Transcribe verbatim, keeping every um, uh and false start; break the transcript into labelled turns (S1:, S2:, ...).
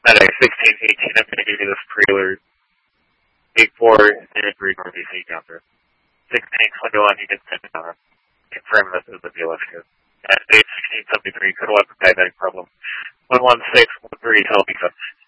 S1: At sixteen eighteen, I'm going to give you this prelude. eight four, and three northeast eight down there. sixteen, window on, you can send it on. Confirm this is the V L S code. At stage sixteen seventy-three, code eleven, diabetic problem. one one six one three, L B seven.